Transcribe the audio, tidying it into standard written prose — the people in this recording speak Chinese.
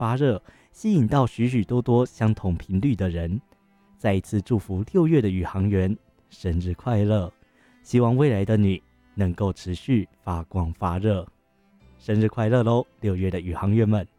发热，吸引到许许多多相同频率的人。再一次祝福6月的宇航员生日快乐，希望未来的你能够持续发光发热。生日快乐喽，6月的宇航员们！